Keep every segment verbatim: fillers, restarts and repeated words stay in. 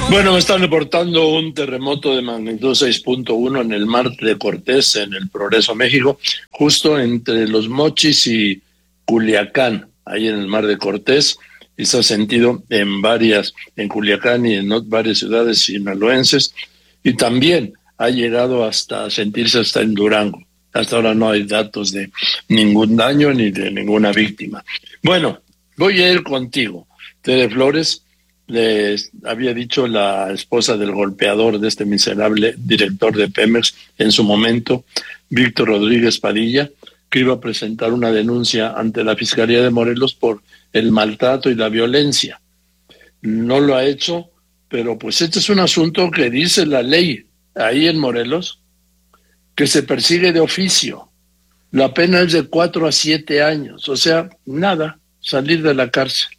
Bueno, me están reportando un terremoto de magnitud seis punto uno en el Mar de Cortés, en el Progreso, México, justo entre Los Mochis y Culiacán, ahí en el Mar de Cortés, y se ha sentido en varias, en Culiacán y en varias ciudades sinaloenses, y también ha llegado hasta sentirse hasta en Durango. Hasta ahora no hay datos de ningún daño ni de ninguna víctima. Bueno, voy a ir contigo, Tere Flores. Le había dicho la esposa del golpeador de este miserable director de Pemex en su momento, Víctor Rodríguez Padilla, que iba a presentar una denuncia ante la Fiscalía de Morelos por el maltrato y la violencia. No lo ha hecho, pero pues este es un asunto que dice la ley ahí en Morelos, que se persigue de oficio. La pena es de cuatro a siete años, o sea, nada, salir de la cárcel.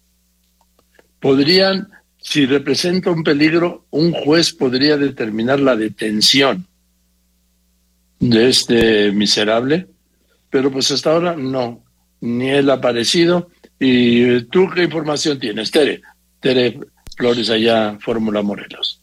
Podrían, si representa un peligro, un juez podría determinar la detención de este miserable, pero pues hasta ahora no, ni él ha aparecido. ¿Y tú qué información tienes, Tere? Tere Flores, allá, Fórmula Morelos.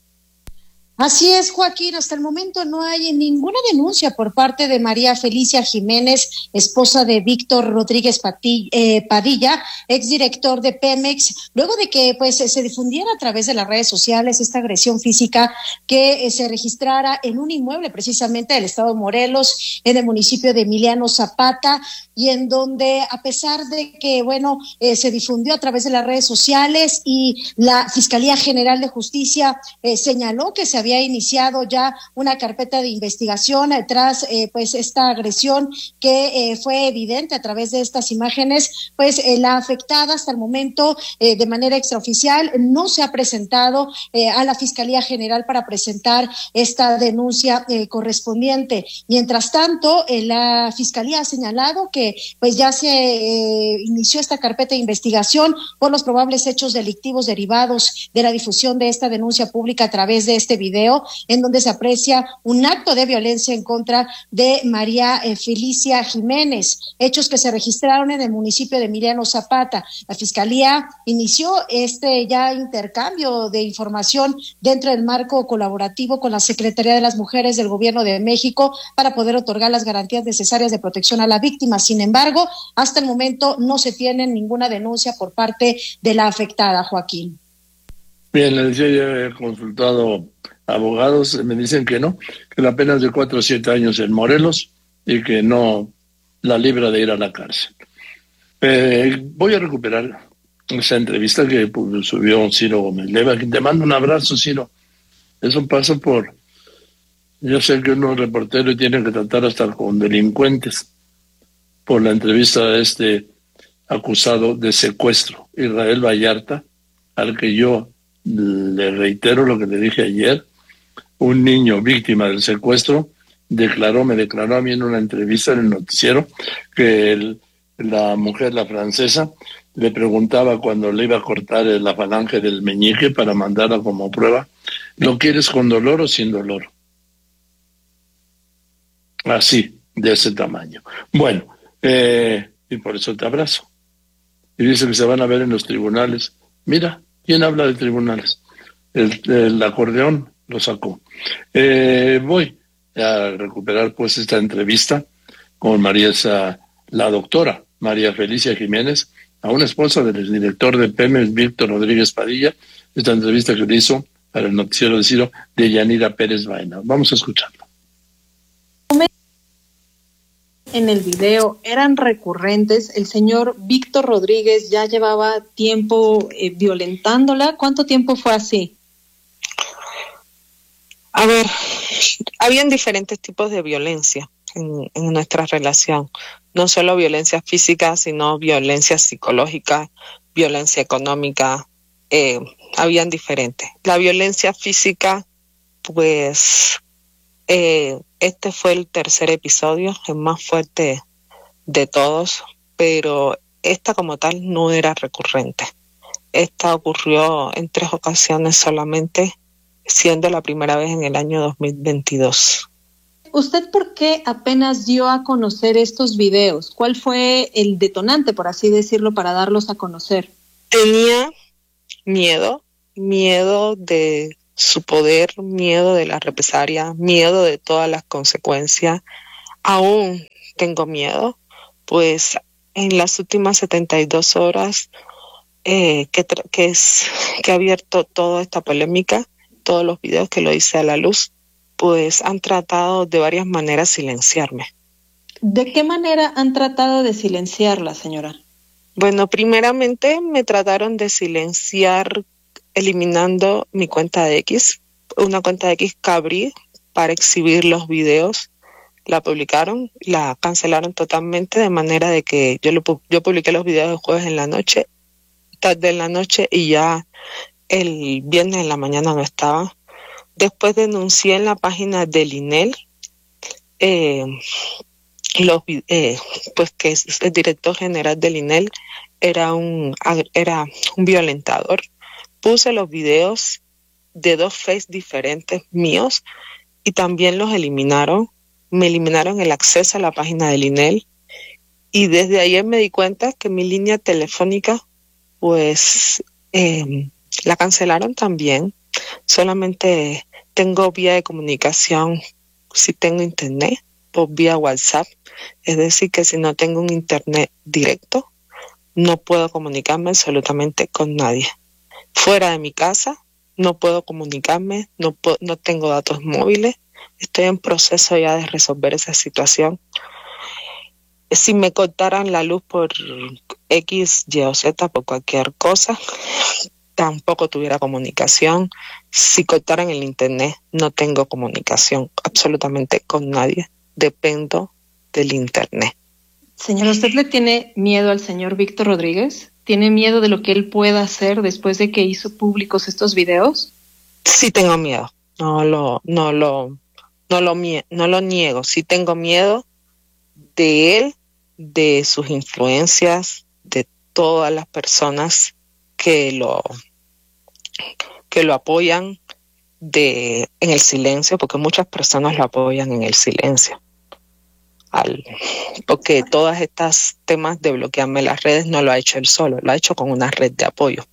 Así es, Joaquín, hasta el momento no hay ninguna denuncia por parte de María Felicia Jiménez, esposa de Víctor Rodríguez Padilla, exdirector de Pemex, luego de que pues se difundiera a través de las redes sociales esta agresión física que se registrara en un inmueble precisamente del estado de Morelos, en el municipio de Emiliano Zapata, y en donde, a pesar de que, bueno, eh, se difundió a través de las redes sociales y la Fiscalía General de Justicia eh, señaló que se había iniciado ya una carpeta de investigación eh, tras eh, pues esta agresión que eh, fue evidente a través de estas imágenes, pues eh, la afectada hasta el momento eh, de manera extraoficial no se ha presentado eh, a la Fiscalía General para presentar esta denuncia eh, correspondiente. Mientras tanto, eh, la Fiscalía ha señalado que pues ya se eh, inició esta carpeta de investigación por los probables hechos delictivos derivados de la difusión de esta denuncia pública a través de este video, en donde se aprecia un acto de violencia en contra de María eh, Felicia Jiménez, hechos que se registraron en el municipio de Emiliano Zapata. La Fiscalía inició este ya intercambio de información dentro del marco colaborativo con la Secretaría de las Mujeres del Gobierno de México para poder otorgar las garantías necesarias de protección a la víctima. Sin embargo, hasta el momento no se tiene ninguna denuncia por parte de la afectada, Joaquín. Bien, le decía, yo he consultado abogados, me dicen que no, que la pena es de cuatro o siete años en Morelos y que no la libra de ir a la cárcel. Eh, voy a recuperar esa entrevista que pues, subió Ciro Gómez Leiva. Te mando un abrazo, Ciro. Eso pasa por... Yo sé que uno es reportero y tiene que tratar hasta con delincuentes, por la entrevista de este acusado de secuestro, Israel Vallarta, al que yo le reitero lo que le dije ayer. Un niño víctima del secuestro declaró, me declaró a mí en una entrevista en el noticiero que el, la mujer, la francesa, le preguntaba cuando le iba a cortar la falange del meñique para mandarla como prueba, ¿lo quieres con dolor o sin dolor? Así, de ese tamaño. Bueno, Eh, y por eso te abrazo. Y dice que se van a ver en los tribunales. Mira, ¿quién habla de tribunales? El, el acordeón lo sacó. Eh, voy a recuperar pues esta entrevista con María, esa, la doctora María Felicia Jiménez, a una esposa del director de Pemex, Víctor Rodríguez Padilla, esta entrevista que le hizo para el noticiero de Ciro de Yanira Pérez Baena. Vamos a escucharlo. En el video eran recurrentes. El señor Víctor Rodríguez ya llevaba tiempo eh, violentándola. ¿Cuánto tiempo fue así? A ver, habían diferentes tipos de violencia en, en nuestra relación. No solo violencia física, sino violencia psicológica, violencia económica. Eh, habían diferentes. La violencia física, pues... Eh, este fue el tercer episodio, el más fuerte de todos, pero esta como tal no era recurrente. Esta ocurrió en tres ocasiones solamente, siendo la primera vez en el año dos mil veintidós. ¿Usted por qué apenas dio a conocer estos videos? ¿Cuál fue el detonante, por así decirlo, para darlos a conocer? Tenía miedo miedo de su poder, miedo de la represalia, miedo de todas las consecuencias. Aún tengo miedo, pues en las últimas setenta y dos horas eh, que, tra- que, es, que ha abierto toda esta polémica, todos los videos que lo hice a la luz, pues han tratado de varias maneras silenciarme. ¿De qué manera han tratado de silenciarla, señora? Bueno, primeramente me trataron de silenciar eliminando mi cuenta de X, una cuenta de X que abrí para exhibir los videos. La publicaron, la cancelaron totalmente, de manera de que yo, lo, pu- yo publiqué los videos el jueves en la noche, tarde en la noche, y ya el viernes en la mañana no estaba. Después denuncié en la página del I N E L, eh, los, vi- eh, pues que es el director general del I N E L era un, ag- era un violentador. Puse los videos de dos face diferentes míos y también los eliminaron. Me eliminaron el acceso a la página del I N E L y desde ayer me di cuenta que mi línea telefónica pues eh, la cancelaron también. Solamente tengo vía de comunicación si tengo internet, por vía WhatsApp. Es decir, que si no tengo un internet directo, no puedo comunicarme absolutamente con nadie. Fuera de mi casa, no puedo comunicarme, no, puedo, no tengo datos móviles. Estoy en proceso ya de resolver esa situación. Si me cortaran la luz por X, Y o Z, por cualquier cosa, tampoco tuviera comunicación. Si cortaran el internet, no tengo comunicación absolutamente con nadie. Dependo del internet. Señora, ¿usted le tiene miedo al señor Víctor Rodríguez? ¿Tiene miedo de lo que él pueda hacer después de que hizo públicos estos videos? Sí tengo miedo. No lo, no lo, no lo, mie- no lo niego. Sí tengo miedo de él, de sus influencias, de todas las personas que lo que lo apoyan de en el silencio, porque muchas personas lo apoyan en el silencio. Al, porque todas estas temas de bloquearme las redes no lo ha hecho él solo, lo ha hecho con una red de apoyo.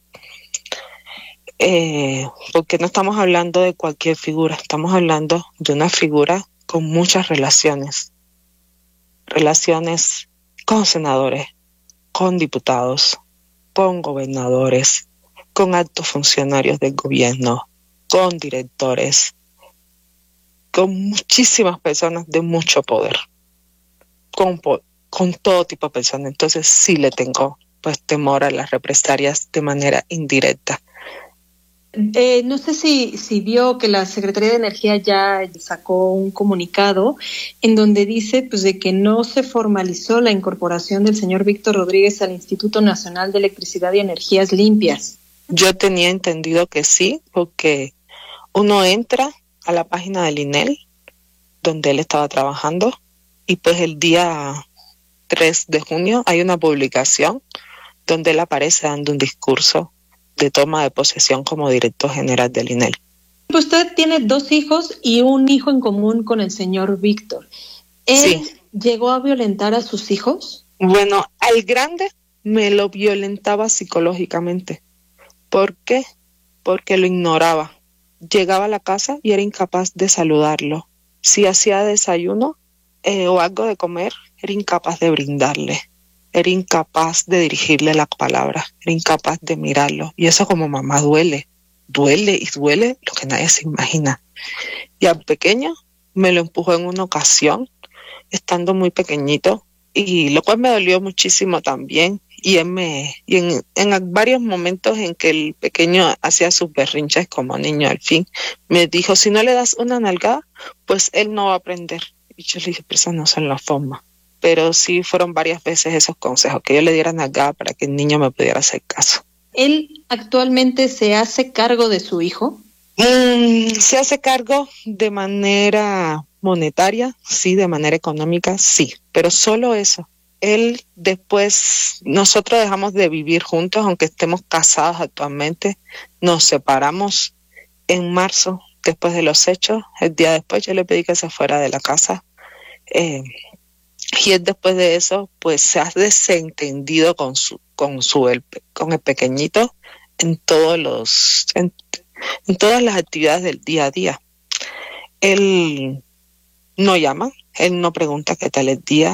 Eh, porque no estamos hablando de cualquier figura, estamos hablando de una figura con muchas relaciones, relaciones con senadores, con diputados, con gobernadores, con altos funcionarios del gobierno, con directores, con muchísimas personas de mucho poder, con, con todo tipo de personas. Entonces sí le tengo pues temor a las represalias de manera indirecta. Eh, no sé si, si vio que la Secretaría de Energía ya sacó un comunicado en donde dice pues de que no se formalizó la incorporación del señor Víctor Rodríguez al Instituto Nacional de Electricidad y Energías Limpias. Yo tenía entendido que sí, porque uno entra a la página del I N E L, donde él estaba trabajando, y pues el día tres de junio hay una publicación donde él aparece dando un discurso de toma de posesión como director general del I N E L. Usted tiene dos hijos y un hijo en común con el señor Víctor. ¿Él sí. llegó a violentar a sus hijos? Bueno, al grande me lo violentaba psicológicamente. ¿Por qué? Porque lo ignoraba. Llegaba a la casa y era incapaz de saludarlo. Si hacía desayuno eh, o algo de comer, era incapaz de brindarle. Era incapaz de dirigirle la palabra, era incapaz de mirarlo. Y eso como mamá duele, duele y duele lo que nadie se imagina. Y al pequeño me lo empujó en una ocasión, estando muy pequeñito, y lo cual me dolió muchísimo también. Y, él me, y en, en varios momentos en que el pequeño hacía sus berrinches como niño, al fin, me dijo, si no le das una nalgada, pues él no va a aprender. Y yo le dije, pero esas no son las formas. Pero sí fueron varias veces esos consejos, que yo le diera nalgada para que el niño me pudiera hacer caso. ¿Él actualmente se hace cargo de su hijo? Mm, se hace cargo de manera monetaria, sí, de manera económica, sí, pero solo eso. Él después, nosotros dejamos de vivir juntos, aunque estemos casados actualmente, nos separamos en marzo, después de los hechos. El día después yo le pedí que se fuera de la casa. Eh, Y él después de eso, pues se ha desentendido con su, con su, el, con el pequeñito. en todos los en, en todas las actividades del día a día. Él no llama, él no pregunta qué tal el día,